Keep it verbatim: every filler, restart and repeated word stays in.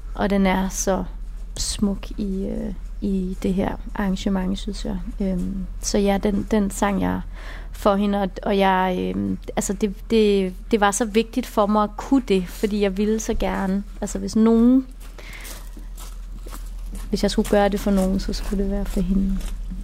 og den er så smuk i, øh, i det her arrangement, synes jeg. Øhm, så ja, den, den sang jeg for hende, og, og jeg, øhm, altså det, det, det var så vigtigt for mig at kunne det, fordi jeg ville så gerne, altså hvis nogen, hvis jeg skulle gøre det for nogen, så skulle det være for hende.